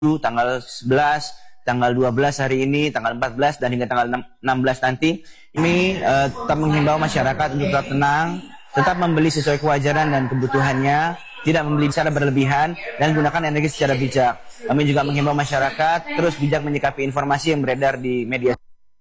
tanggal 11, tanggal 12 hari ini, tanggal 14 dan hingga tanggal 16 nanti. Ini tetap menghimbau masyarakat untuk tetap tenang, tetap membeli sesuai kewajaran dan kebutuhannya, tidak membeli secara berlebihan dan gunakan energi secara bijak. Kami juga menghimbau masyarakat terus bijak menyikapi informasi yang beredar di media.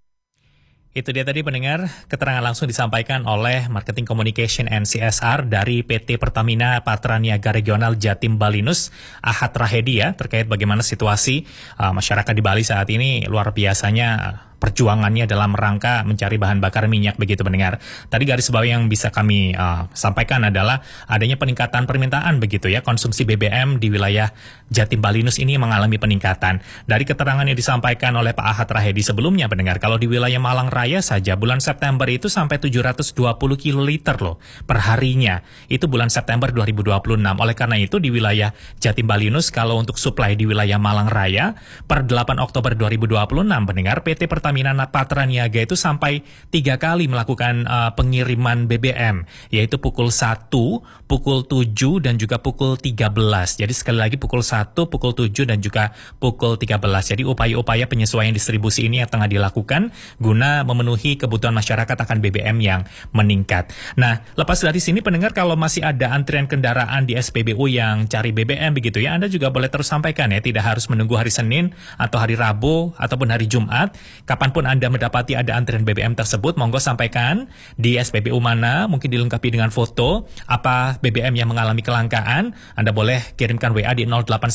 Itu dia tadi pendengar, keterangan langsung disampaikan oleh Marketing Communication and CSR dari PT Pertamina Patraniaga Regional Jatim Balinus, Ahad Rahedi ya, terkait bagaimana situasi masyarakat di Bali saat ini luar biasanya perjuangannya dalam rangka mencari bahan bakar minyak begitu pendengar. Tadi garis bawah yang bisa kami sampaikan adalah adanya peningkatan permintaan begitu ya, konsumsi BBM di wilayah Jatim Balinus ini mengalami peningkatan. Dari keterangan yang disampaikan oleh Pak Ahad Rahedi sebelumnya pendengar, kalau di wilayah Malang Raya saja bulan September itu sampai 720 kiloliter loh per harinya. Itu bulan September 2026. Oleh karena itu di wilayah Jatim Balinus kalau untuk suplai di wilayah Malang Raya per 8 Oktober 2026 pendengar, PT Pertamina Patraniaga itu sampai 3 kali melakukan pengiriman BBM, yaitu pukul 1, pukul 7 dan juga pukul 13. Jadi sekali lagi pukul 1, pukul 7 dan juga pukul 13. Jadi upaya-upaya penyesuaian distribusi ini yang tengah dilakukan guna memenuhi kebutuhan masyarakat akan BBM yang meningkat. Nah, lepas dari sini pendengar, kalau masih ada antrian kendaraan di SPBU yang cari BBM begitu ya, Anda juga boleh terus sampaikan ya, tidak harus menunggu hari Senin atau hari Rabu ataupun hari Jumat. Kapanpun Anda mendapati ada antrian BBM tersebut, monggo sampaikan di SPBU mana, mungkin dilengkapi dengan foto apa BBM yang mengalami kelangkaan. Anda boleh kirimkan WA di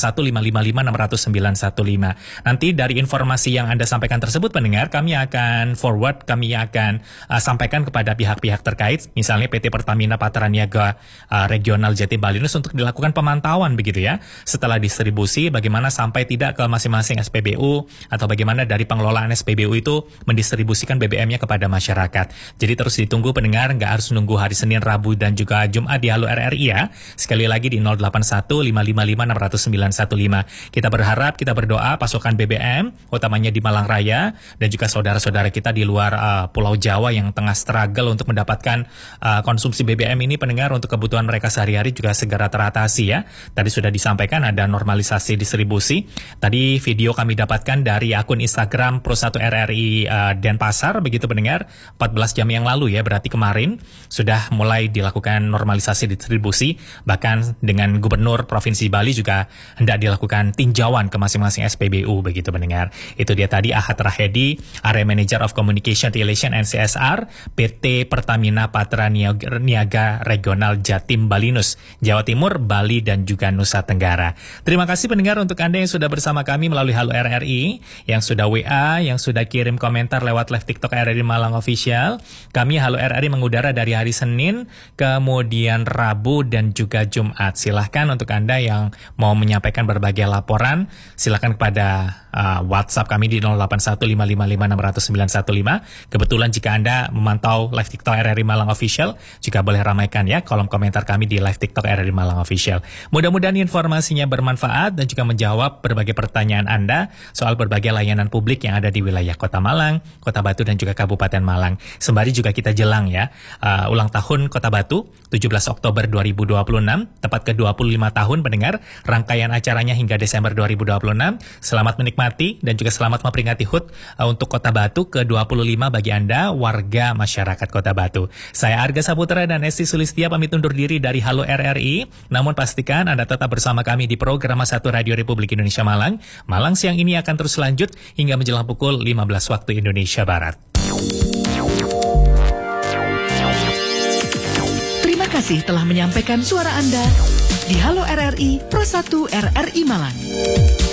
081555600915. Nanti dari informasi yang Anda sampaikan tersebut pendengar, kami akan forward, kami akan sampaikan kepada pihak-pihak terkait, misalnya PT Pertamina Patraniaga Regional Jatim Balinus untuk dilakukan pemantauan begitu ya, setelah distribusi bagaimana sampai tidak ke masing-masing SPBU atau bagaimana dari pengelolaan SPBU itu mendistribusikan BBM-nya kepada masyarakat. Jadi terus ditunggu pendengar, nggak harus nunggu hari Senin, Rabu dan juga Jumat di Halo RRI ya. Sekali lagi di 081555600915. Kita berharap, kita berdoa pasokan BBM utamanya di Malang Raya dan juga saudara-saudara kita di luar Pulau Jawa yang tengah struggle untuk mendapatkan konsumsi BBM ini pendengar untuk kebutuhan mereka sehari-hari juga segera teratasi ya. Tadi sudah disampaikan ada normalisasi distribusi. Tadi video kami dapatkan dari akun Instagram Pro1 RRI Denpasar begitu pendengar, 14 jam yang lalu ya, berarti kemarin sudah mulai dilakukan normalisasi distribusi, bahkan dengan Gubernur Provinsi Bali juga hendak dilakukan tinjauan ke masing-masing SPBU begitu pendengar. Itu dia tadi Ahad Rahedi, Area Manager of Communication Relation and CSR PT Pertamina Patraniaga Regional Jatim Balinus, Jawa Timur, Bali dan juga Nusa Tenggara. Terima kasih pendengar untuk Anda yang sudah bersama kami melalui Halo RRI, yang sudah WA, yang sudah kirim komentar lewat live TikTok RRI Malang Official. Kami Halo RRI mengudara dari hari Senin, kemudian Rabu dan juga Jumat. Silahkan untuk Anda yang mau menyampaikan berbagai laporan, silahkan kepada WhatsApp kami di 081555600915. Kebetulan jika Anda memantau live TikTok RRI Malang Official, juga boleh ramaikan ya kolom komentar kami di live TikTok RRI Malang Official. Mudah-mudahan informasinya bermanfaat dan juga menjawab berbagai pertanyaan Anda soal berbagai layanan publik yang ada di wilayah Kota Malang, Kota Batu dan juga Kabupaten Malang. Sembari juga kita jelang ya ulang tahun Kota Batu 17 Oktober 2026, tepat ke 25 tahun pendengar. Rangkaian acaranya hingga Desember 2026. Selamat menikmati dan juga selamat memperingati HUT untuk Kota Batu ke-25 bagi Anda warga masyarakat Kota Batu. Saya Arga Saputra dan Esti Sulistia pamit undur diri dari Halo RRI. Namun pastikan Anda tetap bersama kami di program 1 Radio Republik Indonesia Malang. Malang siang ini akan terus lanjut hingga menjelang pukul 15 waktu Indonesia Barat. Terima kasih telah menyampaikan suara Anda di Halo RRI Pro 1 RRI Malang.